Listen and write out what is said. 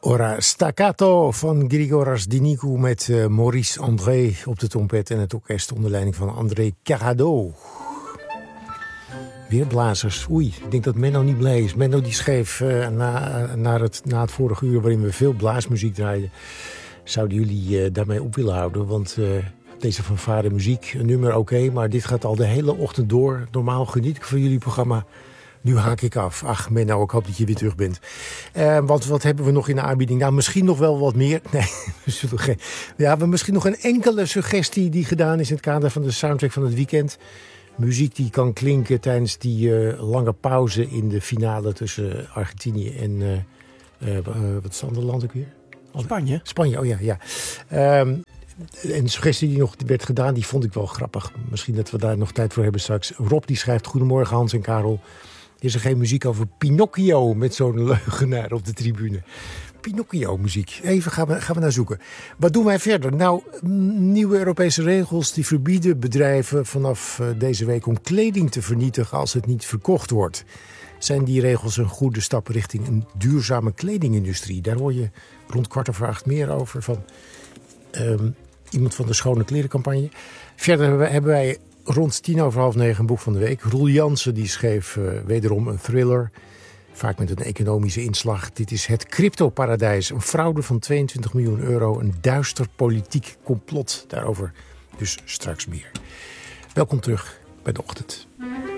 Ora Staccato van Grigoras Dinicu met Maurice André op de trompet en het orkest onder leiding van André Carrado. Weer blazers. Oei, ik denk dat Menno niet blij is. Menno die schreef na het vorige uur waarin we veel blaasmuziek draaiden. Zouden jullie daarmee op willen houden? Want deze fanfare muziek, een nummer oké, maar dit gaat al de hele ochtend door. Normaal geniet ik van jullie programma. Nu haak ik af. Ach Menno, ik hoop dat je weer terug bent. Want wat hebben we nog in de aanbieding? Nou, misschien nog wel wat meer. Nee, we hebben misschien nog een enkele suggestie die gedaan is in het kader van de soundtrack van het weekend. Muziek die kan klinken tijdens die lange pauze in de finale tussen Argentinië en wat is het andere land ook weer? Spanje. Spanje, oh ja. En de suggestie die nog werd gedaan, die vond ik wel grappig. Misschien dat we daar nog tijd voor hebben straks. Rob die schrijft: goedemorgen Hans en Karel. Is er geen muziek over Pinocchio met zo'n leugenaar op de tribune? Pinocchio-muziek. Even gaan we naar zoeken. Wat doen wij verder? Nou, nieuwe Europese regels die verbieden bedrijven vanaf deze week om kleding te vernietigen als het niet verkocht wordt. Zijn die regels een goede stap richting een duurzame kledingindustrie? Daar hoor je rond 7:15 meer over van iemand van de Schone Klerencampagne. Verder hebben wij rond 9:10 een boek van de week. Roel Jansen die schreef wederom een thriller. Vaak met een economische inslag. Dit is Het Cryptoparadijs. Een fraude van 22 miljoen euro. Een duister politiek complot. Daarover dus straks meer. Welkom terug bij De Ochtend.